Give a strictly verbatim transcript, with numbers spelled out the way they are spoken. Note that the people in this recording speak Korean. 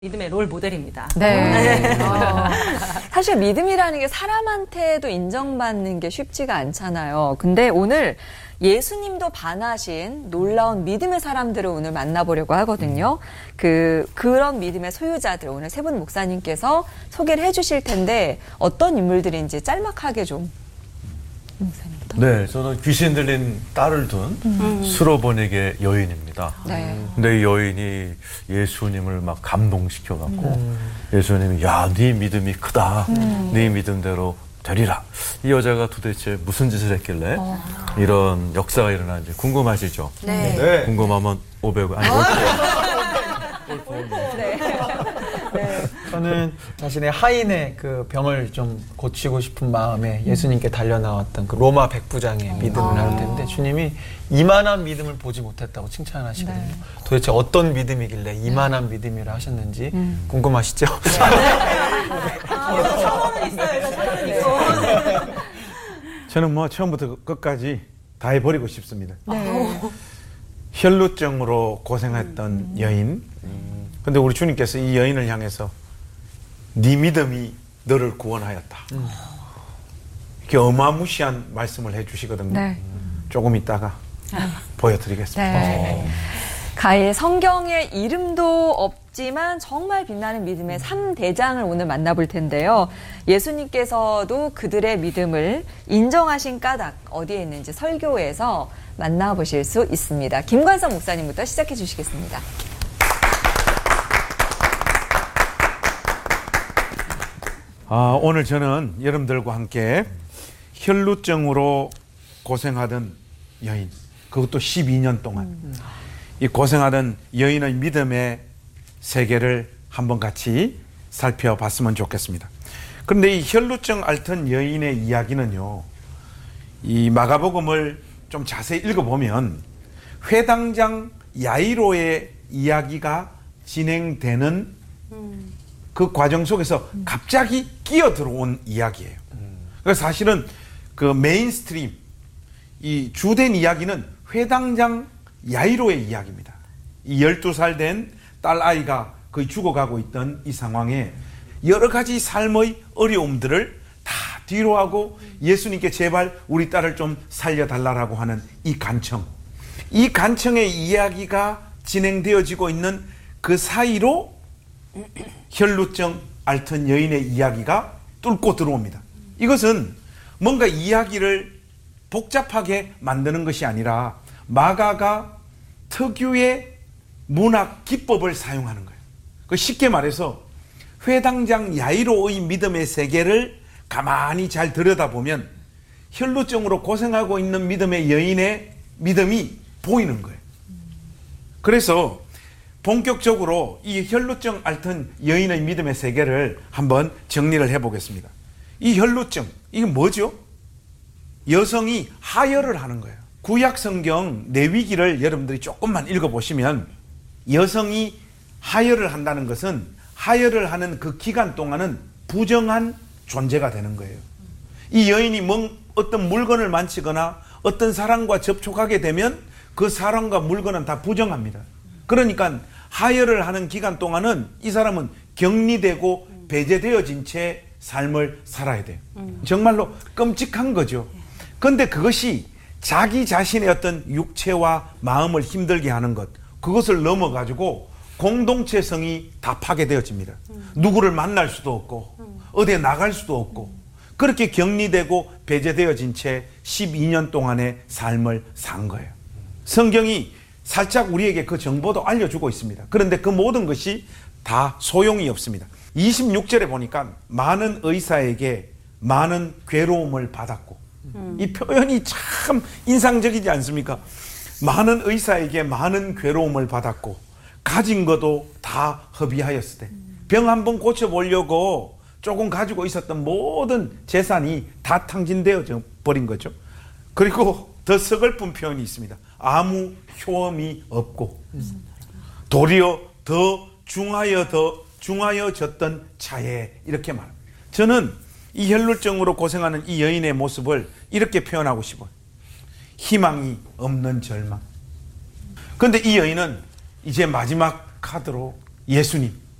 믿음의 롤 모델입니다. 네. 어, 사실 믿음이라는 게 사람한테도 인정받는 게 쉽지가 않잖아요. 근데 오늘 예수님도 반하신 놀라운 믿음의 사람들을 오늘 만나보려고 하거든요. 그, 그런 믿음의 소유자들 오늘 세 분 목사님께서 소개를 해 주실 텐데 어떤 인물들인지 짤막하게 좀. 목사님부터. 네, 저는 귀신 들린 딸을 둔 음. 수로번역의 여인입니다. 네. 근데 이 여인이 예수님을 막 감동시켜갖고 음. 예수님이 야, 네 믿음이 크다. 음. 네 믿음대로 되리라. 이 여자가 도대체 무슨 짓을 했길래 어. 이런 역사가 일어나는지 궁금하시죠? 네. 네. 궁금하면 오백 원. 아니, 네. 네. 저는 자신의 하인의 그 병을 좀 고치고 싶은 마음에 예수님께 달려나왔던 그 로마 백부장의 믿음을 나눌 텐데 주님이 이만한 믿음을 보지 못했다고 칭찬하시거든요. 네. 도대체 어떤 믿음이길래 이만한 네. 믿음이라 하셨는지 음. 궁금하시죠? 샤워는 있어요. 샤워는 있고. 저는 뭐 처음부터 끝까지 다 해버리고 싶습니다. 네. 혈루증으로 고생했던 음. 여인. 근데 우리 주님께서 이 여인을 향해서 네 믿음이 너를 구원하였다. 음. 이렇게 어마무시한 말씀을 해주시거든요. 네. 조금 있다가 보여드리겠습니다. 네. 가히 성경에 이름도 없지만 정말 빛나는 믿음의 삼 대장을 오늘 만나볼 텐데요. 예수님께서도 그들의 믿음을 인정하신 까닭 어디에 있는지 설교에서 만나보실 수 있습니다. 김관섭 목사님부터 시작해 주시겠습니다. 아, 오늘 저는 여러분들과 함께 혈루증으로 고생하던 여인, 그것도 십이 년 동안 음. 이 고생하던 여인의 믿음의 세계를 한번 같이 살펴봤으면 좋겠습니다. 그런데 이 혈루증 앓던 여인의 이야기는요, 이 마가복음을 좀 자세히 읽어보면 회당장 야이로의 이야기가 진행되는 음. 그 과정 속에서 갑자기 끼어 들어온 이야기예요. 그래서 사실은 그 메인스트림, 이 주된 이야기는 회당장 야이로의 이야기입니다. 이 열두 살 된 딸아이가 거의 죽어가고 있던 이 상황에 여러 가지 삶의 어려움들을 다 뒤로하고 예수님께 제발 우리 딸을 좀 살려달라고 하는 이 간청. 이 간청의 이야기가 진행되어지고 있는 그 사이로 혈루증 앓던 여인의 이야기가 뚫고 들어옵니다. 이것은 뭔가 이야기를 복잡하게 만드는 것이 아니라 마가가 특유의 문학 기법을 사용하는 거예요. 쉽게 말해서 회당장 야이로의 믿음의 세계를 가만히 잘 들여다보면 혈루증으로 고생하고 있는 믿음의 여인의 믿음이 보이는 거예요. 그래서 본격적으로 이 혈루증 앓던 여인의 믿음의 세계를 한번 정리를 해보겠습니다. 이 혈루증, 이게 뭐죠? 여성이 하혈을 하는 거예요. 구약 성경 레위기를 여러분들이 조금만 읽어보시면 여성이 하혈을 한다는 것은 하혈을 하는 그 기간 동안은 부정한 존재가 되는 거예요. 이 여인이 뭔 어떤 물건을 만지거나 어떤 사람과 접촉하게 되면 그 사람과 물건은 다 부정합니다. 그러니까 하혈을 하는 기간 동안은 이 사람은 격리되고 배제되어진 채 삶을 살아야 돼요. 정말로 끔찍한 거죠. 그런데 그것이 자기 자신의 어떤 육체와 마음을 힘들게 하는 것, 그것을 넘어가지고 공동체성이 다 파괴되어집니다. 누구를 만날 수도 없고 어디에 나갈 수도 없고 그렇게 격리되고 배제되어진 채 십이 년 동안의 삶을 산 거예요. 성경이 살짝 우리에게 그 정보도 알려주고 있습니다. 그런데 그 모든 것이 다 소용이 없습니다. 이십육 절에 보니까 많은 의사에게 많은 괴로움을 받았고 음. 이 표현이 참 인상적이지 않습니까? 많은 의사에게 많은 괴로움을 받았고 가진 것도 다 허비하였을 때 병 한번 고쳐보려고 조금 가지고 있었던 모든 재산이 다 탕진되어 버린 거죠. 그리고 더 서글픈 표현이 있습니다. 아무 효험이 없고 도리어 더 중하여 더 중하여졌던 차에 이렇게 말합니다. 저는 이 혈루증으로 고생하는 이 여인의 모습을 이렇게 표현하고 싶어요. 희망이 없는 절망. 그런데 이 여인은 이제 마지막 카드로 예수님,